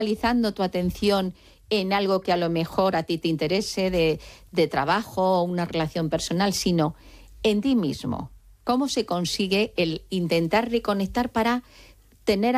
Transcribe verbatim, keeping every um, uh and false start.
focalizando tu atención en algo que a lo mejor a ti te interese, de, de trabajo o una relación personal, sino en ti mismo. ¿Cómo se consigue el intentar reconectar para tener